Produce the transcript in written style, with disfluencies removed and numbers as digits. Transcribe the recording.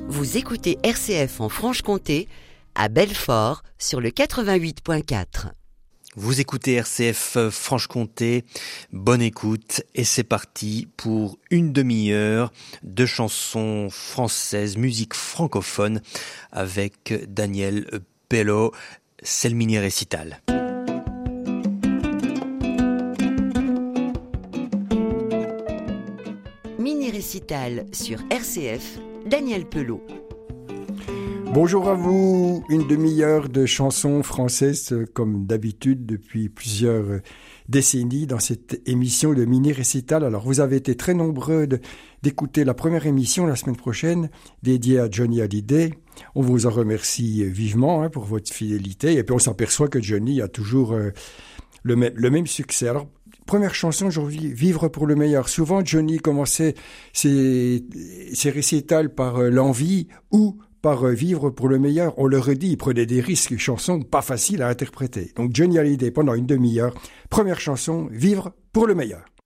Vous écoutez RCF en Franche-Comté, à Belfort, sur le 88.4. Vous écoutez RCF Franche-Comté, bonne écoute et c'est parti pour une demi-heure de chansons françaises, musique francophone avec Daniel Pello, c'est le mini-récital. Mini-récital sur RCF, Daniel Pello. Bonjour à vous, une demi-heure de chansons françaises comme d'habitude depuis plusieurs décennies dans cette émission de mini-récital. Alors vous avez été très nombreux d'écouter la première émission la semaine prochaine dédiée à Johnny Hallyday. On vous en remercie vivement pour votre fidélité et puis on s'aperçoit que Johnny a toujours le même succès. Alors première chanson aujourd'hui, Vivre pour le meilleur. Souvent Johnny commençait ses récitals par l'envie ou par Vivre pour le meilleur. On le redit, il prenait des risques, chanson pas facile à interpréter. Donc Johnny Hallyday pendant une demi-heure. Première chanson, Vivre pour le meilleur.